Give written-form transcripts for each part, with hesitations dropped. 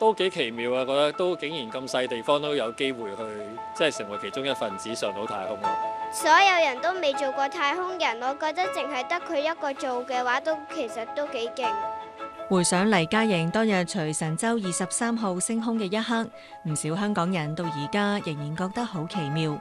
都幾奇妙啊！覺得都竟然咁細地方都有機會去，即係成為其中一份子上到太空咯。 所有人都未做過太空人，我覺得淨係得佢一個做嘅話，其實都幾勁。 回想黎嘉瑩當日隨神舟23號升空嘅一刻，唔少香港人到而家仍然覺得好奇妙。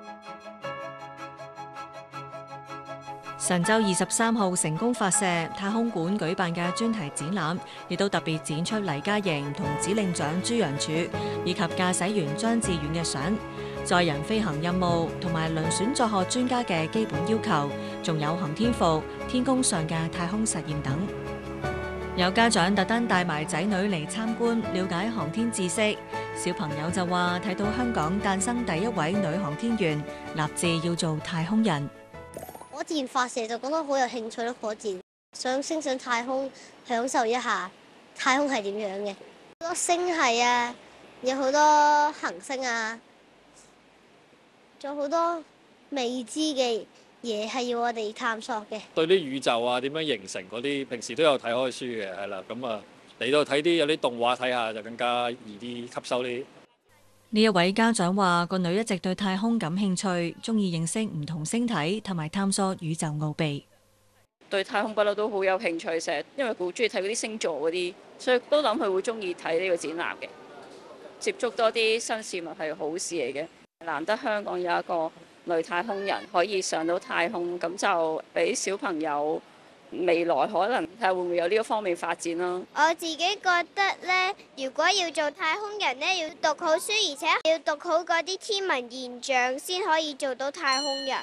神舟23號成功發射，太空館舉辦嘅專題展覽亦都特別展出黎嘉瑩同指令長朱楊柱以及駕駛員張志遠嘅相，載人飛行任務同埋遴選載荷專家嘅基本要求，仲有航天服、天宮上嘅太空實驗等。有家長特登帶埋仔女嚟參觀，了解航天知識。小朋友就話睇到香港誕生第一位女航天員，立志要做太空人。 火箭發射就覺得好有興趣咯，火箭想升上太空，享受一下太空係點樣嘅。好多星系啊，有好多行星啊，仲有好多未知嘅嘢係要我哋探索嘅。 對啲宇宙啊點樣形成嗰啲，平時都有睇開書嘅，係啦，咁啊嚟到睇啲有啲動畫睇下就更加易啲吸收啲。 呢一位家長話：個女一直對太空感興趣，中意認識唔同星體同埋探索宇宙奧秘。 對太空不嬲都好有興趣，成日因為佢好中意睇嗰啲星座嗰啲，所以都諗佢會中意睇呢個展覽嘅。接觸多啲新事物係好事嚟嘅，難得香港有一個女太空人可以上到太空，咁就俾小朋友未來可能睇下會唔會有呢個方面發展咯。 我自己覺得呢，如果要做太空人呢，要讀好書，而且要讀好嗰啲天文現象，先可以做到太空人。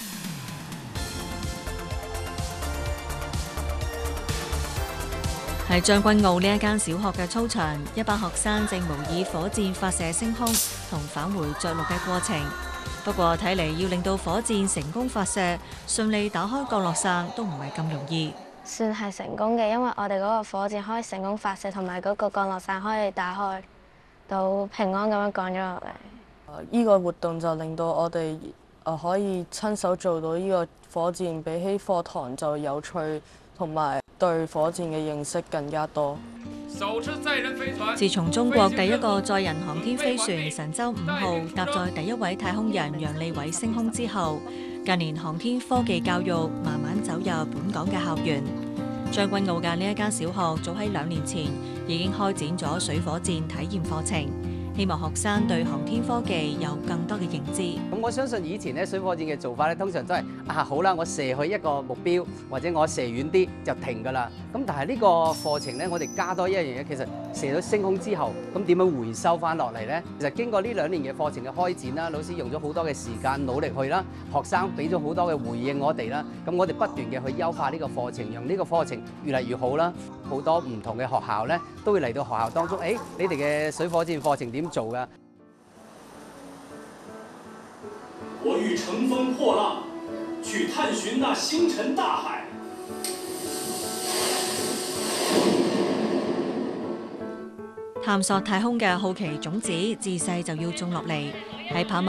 喺將軍澳呢一間小學嘅操場，100學生正模擬火箭發射升空同返回着陸嘅過程。不過睇嚟要令到火箭成功發射，順利打開降落傘都唔係咁容易。 算係成功嘅，因為我哋嗰個火箭可以成功發射，同埋嗰個降落傘可以打開，到平安咁樣降咗落嚟。 呢個活動就令到我哋可以親手做到呢個火箭，比起課堂就有趣，同埋對火箭嘅認識更加多。 自從中國第一個載人航天飛船神舟5號搭載第一位太空人楊利偉升空之後，近年航天科技教育慢慢走入本港嘅校園。將軍澳嘅呢一間小學早喺2年前已經開展咗水火箭體驗課程，希望學生對航天科技有更多嘅認知。 咁我相信以前咧水火箭嘅做法咧，通常都係好啦，我射去一個目標，或者我射遠啲就停㗎啦。咁但係呢個課程咧，我哋加多一樣嘢，其實射到升空之後，咁點樣回收翻落嚟咧？其實經過呢2年嘅課程嘅開展啦，老師用咗好多嘅時間努力去啦，學生俾咗好多嘅回應我哋啦，咁我哋不斷嘅去優化呢個課程，讓呢個課程越嚟越好啦。好多唔同嘅學校咧，都會嚟到學校當中，你哋嘅水火箭課程點做㗎？ 我欲乘風破浪，去探尋那星辰大海。 探索太空嘅好奇種子，自細就要種落嚟。喺跑馬